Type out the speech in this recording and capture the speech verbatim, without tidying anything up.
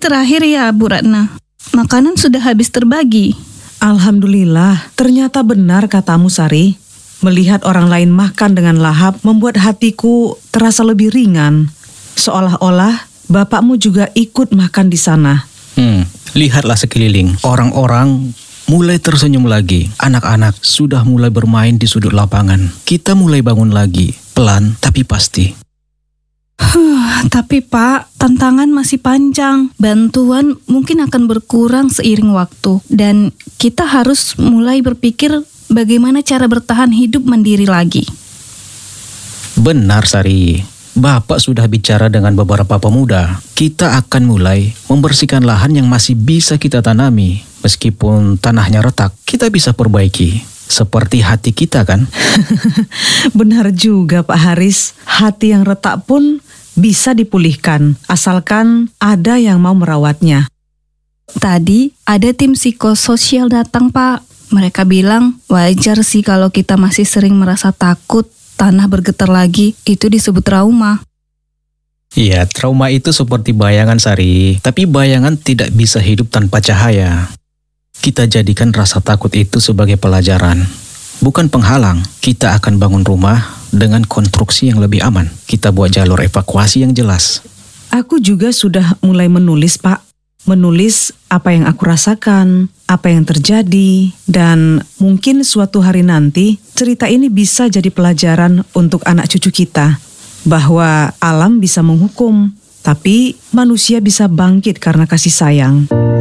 terakhir ya, Bu Ratna. Makanan sudah habis terbagi. Alhamdulillah, ternyata benar katamu, Sari. Melihat orang lain makan dengan lahap membuat hatiku terasa lebih ringan. Seolah-olah bapakmu juga ikut makan di sana. Hmm, lihatlah sekeliling. Orang-orang mulai tersenyum lagi. Anak-anak sudah mulai bermain di sudut lapangan. Kita mulai bangun lagi, pelan tapi pasti. Huh, tapi Pak, tantangan masih panjang. Bantuan mungkin akan berkurang seiring waktu. Dan kita harus mulai berpikir bagaimana cara bertahan hidup mandiri lagi. Benar, Sari. Bapak sudah bicara dengan beberapa pemuda. Kita akan mulai membersihkan lahan yang masih bisa kita tanami. Meskipun tanahnya retak, kita bisa perbaiki. Seperti hati kita kan? Benar juga Pak Haris. Hati yang retak pun bisa dipulihkan, asalkan ada yang mau merawatnya. Tadi ada tim psikososial datang, Pak. Mereka bilang wajar sih kalau kita masih sering merasa takut, tanah bergetar lagi, itu disebut trauma. Iya, trauma itu seperti bayangan, Sari. Tapi bayangan tidak bisa hidup tanpa cahaya. Kita jadikan rasa takut itu sebagai pelajaran, bukan penghalang. Kita akan bangun rumah dengan konstruksi yang lebih aman. Kita buat jalur evakuasi yang jelas. Aku juga sudah mulai menulis, Pak. Menulis apa yang aku rasakan, apa yang terjadi, dan mungkin suatu hari nanti cerita ini bisa jadi pelajaran untuk anak cucu kita. Bahwa alam bisa menghukum, tapi manusia bisa bangkit karena kasih sayang.